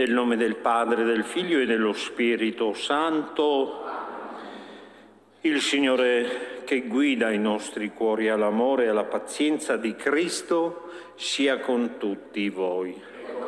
Nel nome del Padre, del Figlio e dello Spirito Santo, il Signore che guida i nostri cuori all'amore e alla pazienza di Cristo sia con tutti voi.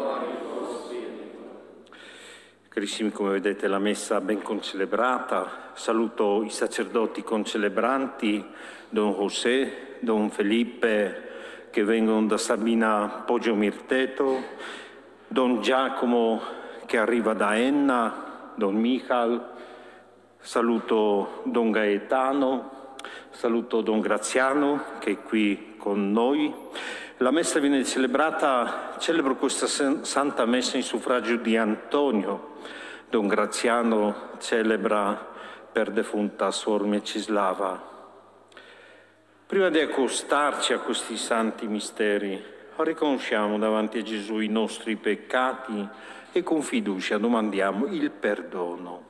Carissimi, come vedete la messa ben concelebrata. Saluto i sacerdoti concelebranti, Don José, Don Felipe, che vengono da Sabina Poggio Mirteto, Don Giacomo che arriva da Enna, Don Michal, saluto Don Gaetano, saluto Don Graziano che è qui con noi. La messa viene celebrata, celebro questa Santa Messa in suffragio di Antonio. Don Graziano celebra per defunta Suor Mecislava. Prima di accostarci a questi santi misteri, riconosciamo davanti a Gesù i nostri peccati e con fiducia domandiamo il perdono.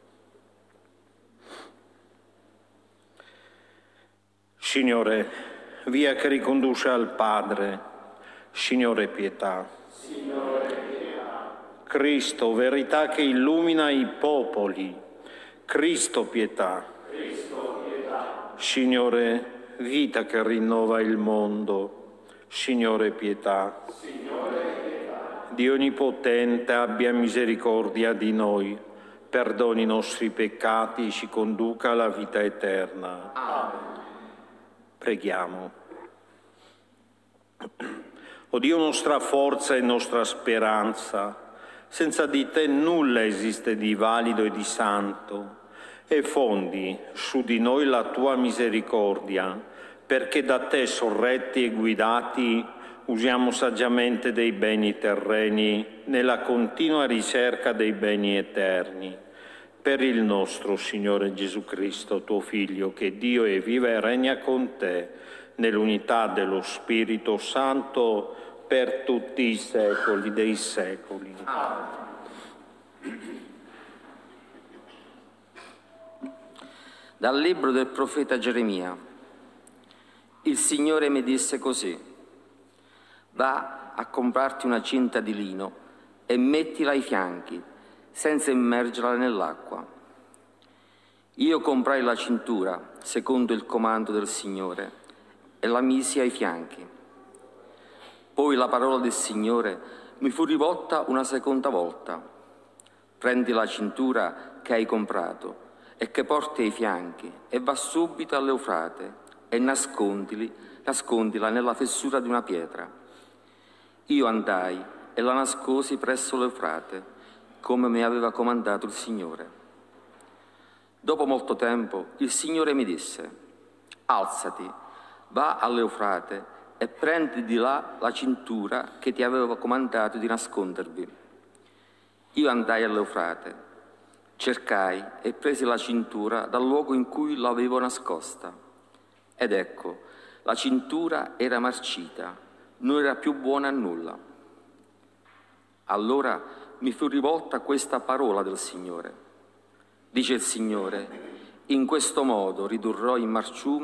Signore, via che riconduce al Padre, Signore pietà. Signore pietà. Cristo, verità che illumina i popoli, Cristo pietà. Cristo pietà. Signore, vita che rinnova il mondo, Signore pietà. Signore pietà. Dio Onnipotente abbia misericordia di noi, perdoni i nostri peccati, ci conduca alla vita eterna. Amen. Preghiamo. O Dio, nostra forza e nostra speranza, senza di te nulla esiste di valido e di santo, e fondi su di noi la tua misericordia, perché da te sorretti e guidati usiamo saggiamente dei beni terreni nella continua ricerca dei beni eterni. Per il nostro Signore Gesù Cristo, tuo Figlio, che Dio è viva e regna con te, nell'unità dello Spirito Santo, per tutti i secoli dei secoli. Dal libro del profeta Geremia. Il Signore mi disse così: va a comprarti una cinta di lino e mettila ai fianchi, senza immergerla nell'acqua. Io comprai la cintura, secondo il comando del Signore, e la misi ai fianchi. Poi la parola del Signore mi fu rivolta una seconda volta: prendi la cintura che hai comprato e che porti ai fianchi e va subito all'Eufrate e nascondila nella fessura di una pietra. Io andai e la nascosi presso l'Eufrate, come mi aveva comandato il Signore. Dopo molto tempo il Signore mi disse: alzati, va all'Eufrate e prendi di là la cintura che ti avevo comandato di nascondervi. Io andai all'Eufrate, cercai e presi la cintura dal luogo in cui l'avevo nascosta. Ed ecco, la cintura era marcita, non era più buona a nulla. Allora mi fu rivolta questa parola del Signore. Dice il Signore: in questo modo ridurrò in marciume